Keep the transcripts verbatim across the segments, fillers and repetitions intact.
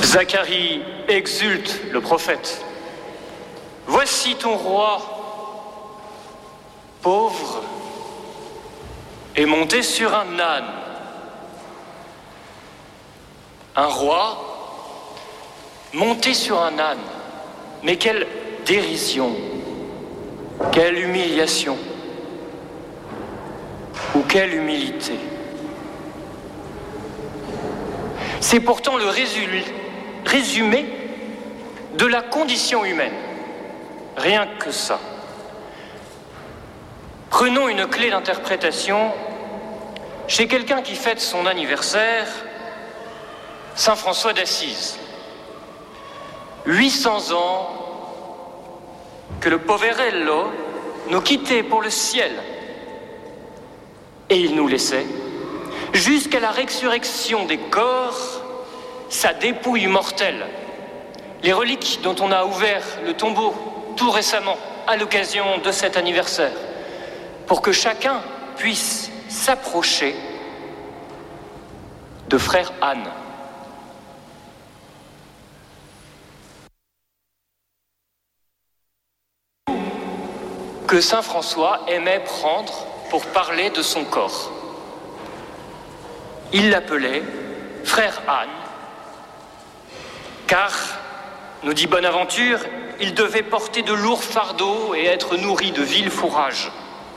Zacharie exulte le prophète. Voici ton roi, pauvre, est monté sur un âne. Un roi monté sur un âne. Mais quelle dérision, quelle humiliation, ou quelle humilité. C'est pourtant le résumé de la condition humaine. Rien que ça. Prenons une clé d'interprétation chez quelqu'un qui fête son anniversaire, Saint François d'Assise. huit cents ans que le poverello nous quittait pour le ciel. Et il nous laissait, jusqu'à la résurrection des corps, sa dépouille mortelle. Les reliques dont on a ouvert le tombeau tout récemment, à l'occasion de cet anniversaire, pour que chacun puisse s'approcher de frère Anne. Que saint François aimait prendre pour parler de son corps. Il l'appelait frère Anne, car, nous dit Bonaventure, il devait porter de lourds fardeaux et être nourri de vils fourrages.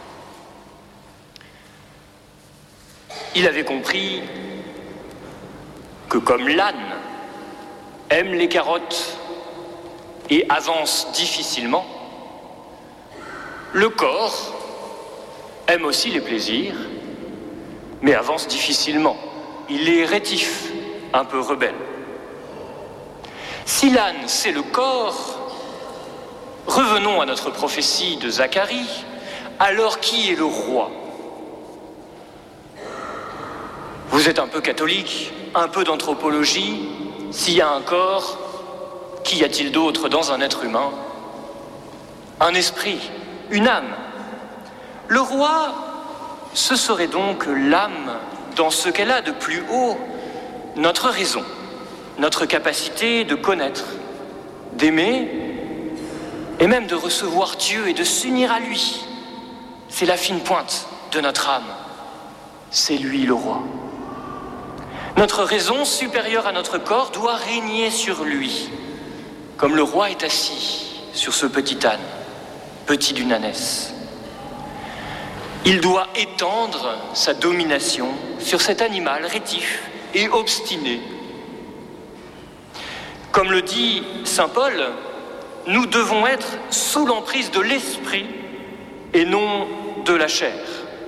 Il avait compris que comme l'âne aime les carottes et avance difficilement, le corps aime aussi les plaisirs, mais avance difficilement. Il est rétif, un peu rebelle. Si l'âne, c'est le corps, revenons à notre prophétie de Zacharie, alors qui est le roi ? Vous êtes un peu catholique, un peu d'anthropologie. S'il y a un corps, qu'y a-t-il d'autre dans un être humain ? Un esprit, une âme. Le roi, ce serait donc l'âme dans ce qu'elle a de plus haut, notre raison, notre capacité de connaître, d'aimer et même de recevoir Dieu et de s'unir à lui. C'est la fine pointe de notre âme. C'est lui le roi. Notre raison, supérieure à notre corps, doit régner sur lui, comme le roi est assis sur ce petit âne, petit d'une ânesse. Il doit étendre sa domination sur cet animal rétif et obstiné. Comme le dit saint Paul, nous devons être sous l'emprise de l'esprit et non de la chair.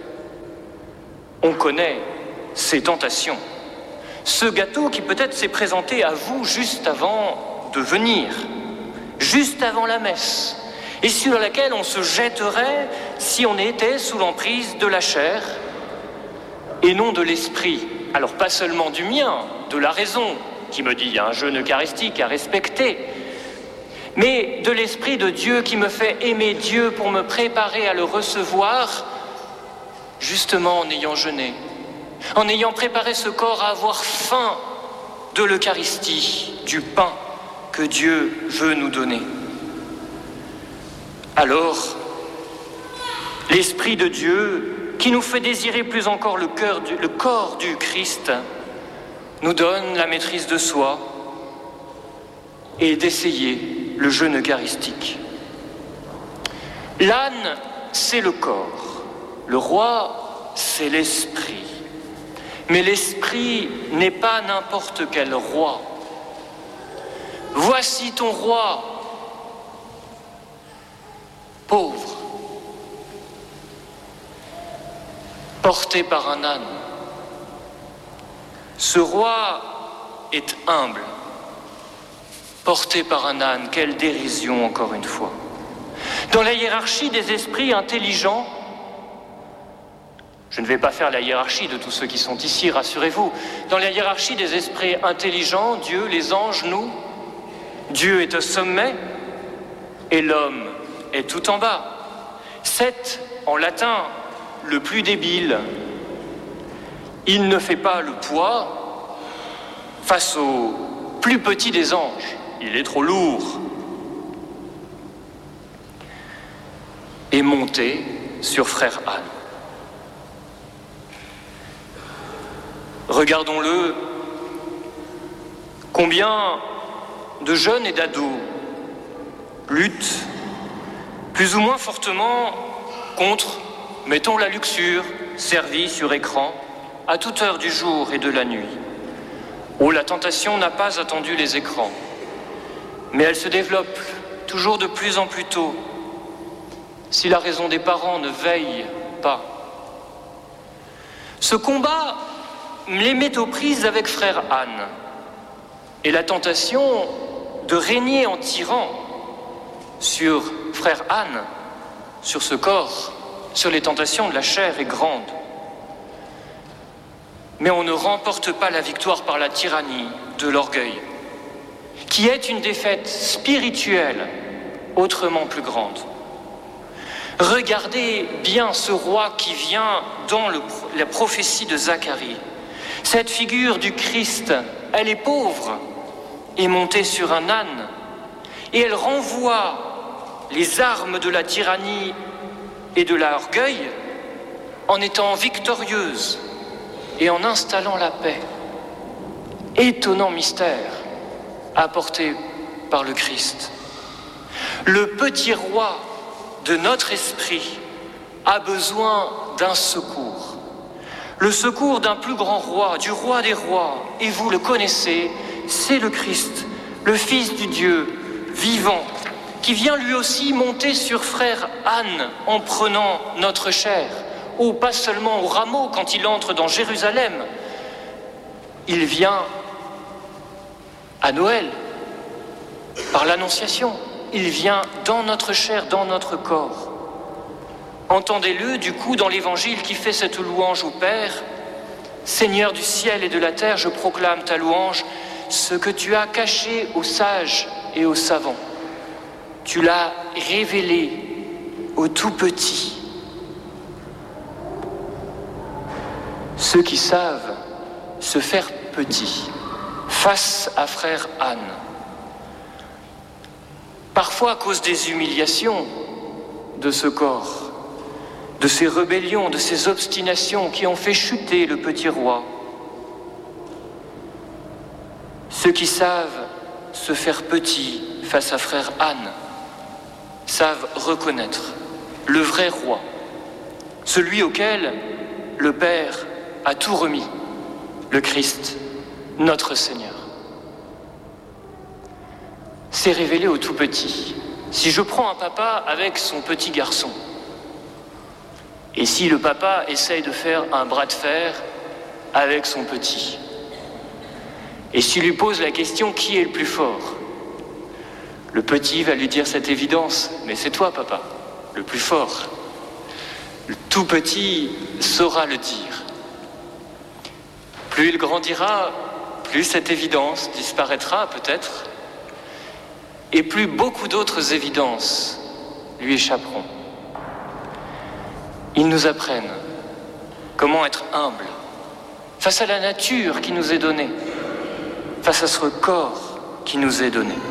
On connaît ces tentations. Ce gâteau qui peut-être s'est présenté à vous juste avant de venir, juste avant la messe, et sur laquelle on se jetterait si on était sous l'emprise de la chair et non de l'esprit. Alors pas seulement du mien, de la raison, qui me dit il y a un jeûne eucharistique à respecter, mais de l'esprit de Dieu qui me fait aimer Dieu pour me préparer à le recevoir, justement en ayant jeûné, en ayant préparé ce corps à avoir faim de l'Eucharistie, du pain que Dieu veut nous donner. Alors, l'Esprit de Dieu, qui nous fait désirer plus encore le, cœur du, le corps du Christ, nous donne la maîtrise de soi et d'essayer le jeûne eucharistique. L'âne, c'est le corps. Le roi, c'est l'esprit. Mais l'esprit n'est pas n'importe quel roi. Voici ton roi, pauvre, porté par un âne. Ce roi est humble, porté par un âne. Quelle dérision, encore une fois. Dans la hiérarchie des esprits intelligents, je ne vais pas faire la hiérarchie de tous ceux qui sont ici, rassurez-vous. Dans la hiérarchie des esprits intelligents, Dieu, les anges, nous, Dieu est au sommet et l'homme est tout en bas. C'est, en latin, le plus débile. Il ne fait pas le poids face aux plus petit des anges, il est trop lourd, et monter sur frère Anne. Regardons-le, combien de jeunes et d'ados luttent plus ou moins fortement contre, mettons, la luxure servie sur écran à toute heure du jour et de la nuit. Oh, la tentation n'a pas attendu les écrans, mais elle se développe toujours de plus en plus tôt si la raison des parents ne veille pas. Ce combat les met aux prises avec frère Anne, et la tentation de régner en tyran sur frère Anne, sur ce corps, sur les tentations de la chair est grande. Mais on ne remporte pas la victoire par la tyrannie de l'orgueil, qui est une défaite spirituelle autrement plus grande. Regardez bien ce roi qui vient dans le, la prophétie de Zacharie. Cette figure du Christ, elle est pauvre et montée sur un âne, et elle renvoie les armes de la tyrannie et de l'orgueil en étant victorieuse et en installant la paix. Étonnant mystère apporté par le Christ. Le petit roi de notre esprit a besoin d'un secours. Le secours d'un plus grand roi, du roi des rois, et vous le connaissez, c'est le Christ, le Fils du Dieu vivant, qui vient lui aussi monter sur frère Anne en prenant notre chair. Oh, pas seulement au rameau quand il entre dans Jérusalem, il vient à Noël, par l'Annonciation, il vient dans notre chair, dans notre corps. Entendez-le du coup dans l'Évangile qui fait cette louange au Père. Seigneur du ciel et de la terre, je proclame ta louange, ce que tu as caché aux sages et aux savants. Tu l'as révélé aux tout petits. Ceux qui savent se faire petits face à frère Anne. Parfois à cause des humiliations de ce corps, de ces rébellions, de ces obstinations qui ont fait chuter le petit roi. Ceux qui savent se faire petits face à frère Anne savent reconnaître le vrai roi, celui auquel le Père a tout remis, le Christ, notre Seigneur. C'est révélé au tout petit. Si je prends un papa avec son petit garçon, et si le papa essaye de faire un bras de fer avec son petit, et s'il lui pose la question qui est le plus fort, le petit va lui dire cette évidence, mais c'est toi papa, le plus fort. Le tout petit saura le dire. Plus il grandira, plus cette évidence disparaîtra peut-être, et plus beaucoup d'autres évidences lui échapperont. Ils nous apprennent comment être humble face à la nature qui nous est donnée, face à ce corps qui nous est donné.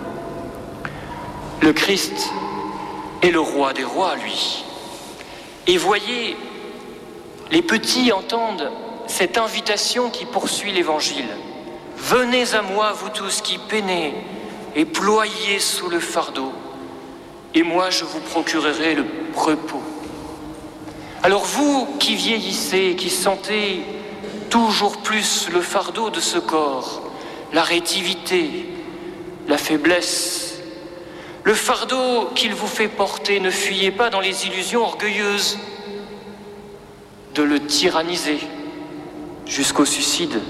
Le Christ est le roi des rois, lui. Et voyez, les petits entendent cette invitation qui poursuit l'Évangile. Venez à moi, vous tous qui peinez et ployez sous le fardeau, et moi je vous procurerai le repos. Alors vous qui vieillissez, qui sentez toujours plus le fardeau de ce corps, la rétivité, la faiblesse, le fardeau qu'il vous fait porter, ne fuyez pas dans les illusions orgueilleuses de le tyranniser jusqu'au suicide.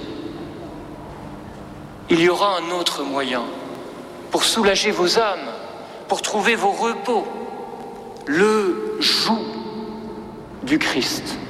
Il y aura un autre moyen pour soulager vos âmes, pour trouver vos repos, le joug du Christ.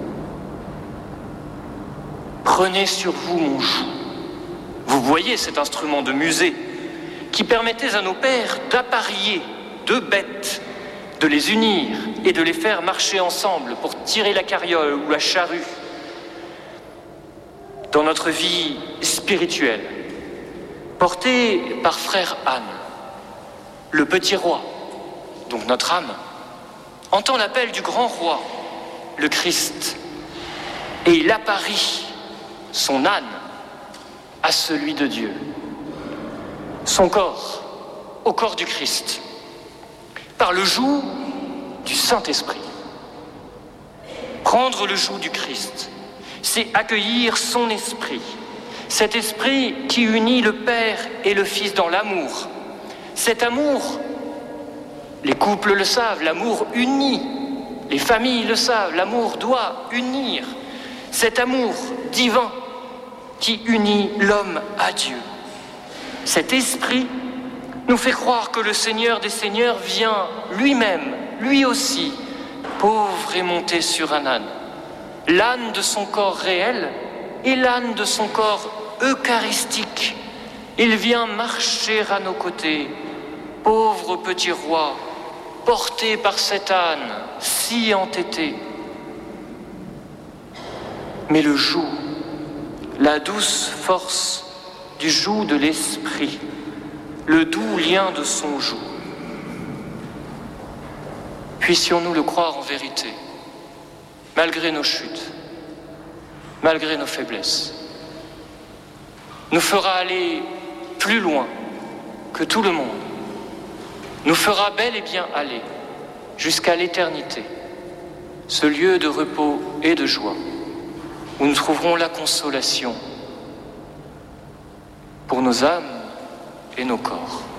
Prenez sur vous mon joug. Vous voyez cet instrument de musée qui permettait à nos pères d'apparier deux bêtes, de les unir et de les faire marcher ensemble pour tirer la carriole ou la charrue. Dans notre vie spirituelle, porté par frère Anne, le petit roi, donc notre âme, entend l'appel du grand roi, le Christ, et il apparit son âne à celui de Dieu, son corps au corps du Christ, par le joug du Saint-Esprit. Prendre le joug du Christ, c'est accueillir son esprit, cet esprit qui unit le Père et le Fils dans l'amour. Cet amour, les couples le savent, l'amour unit, les familles le savent, l'amour doit unir. Cet amour divin qui unit l'homme à Dieu. Cet esprit nous fait croire que le Seigneur des Seigneurs vient lui-même, lui aussi, pauvre et monté sur un âne. L'âne de son corps réel et l'âne de son corps eucharistique. Il vient marcher à nos côtés, pauvre petit roi, porté par cet âne si entêté. Mais le joug, la douce force du joug de l'esprit, le doux lien de son joug. Puissions-nous le croire en vérité, malgré nos chutes, malgré nos faiblesses, nous fera aller plus loin que tout le monde, nous fera bel et bien aller jusqu'à l'éternité, ce lieu de repos et de joie, où nous trouverons la consolation pour nos âmes et nos corps.